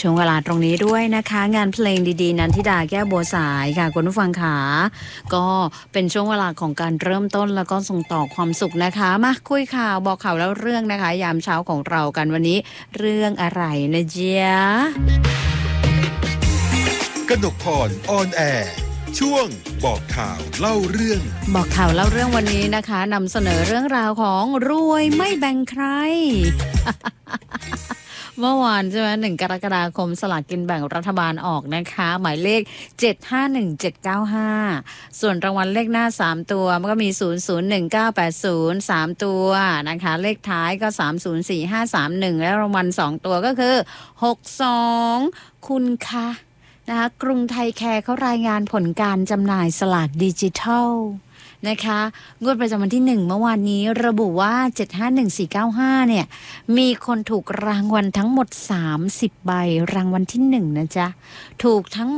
ช่วงเวลาตรงนี้ด้วยนะคะงานเพลงดีๆนันทิดาแก้วบัวสายค่ะคุณผู้ฟังขาก็เป็นช่วงเวลาของการเริ่มต้นแล้วก็ส่งต่อความสุขนะคะมาคุยข่าวบอกข่าวแล้วเรื่องนะคะยามเช้าของเรากันวันนี้เรื่องอะไรนะเจ๊ะกนกพรออนแอร์ช่วงบอกข่าวเล่าเรื่องบอกข่าวเล่าเรื่องวันนี้นะคะนำเสนอเรื่องราวของรวยไม่แบ่งใคร เมื่อวานใช่ไหม1 กรกฎาคมสลากกินแบ่งรัฐบาลออกนะคะหมายเลข751795ส่วนรางวัลเลขหน้า3ตัวมันก็มี001980 3ตัวนะคะเลขท้ายก็304531และรางวัล2ตัวก็คือ62คุณคะนะคะกรุงไทยแคร์เขารายงานผลการจำหน่ายสลากดิจิทัลนะคะงวดประจำวันที่1เมื่อวานนี้ระบุว่า751495เนี่ยมีคนถูกรางวัลทั้งหมด30ใบรางวัลที่1นะจ๊ะถูกทั้ง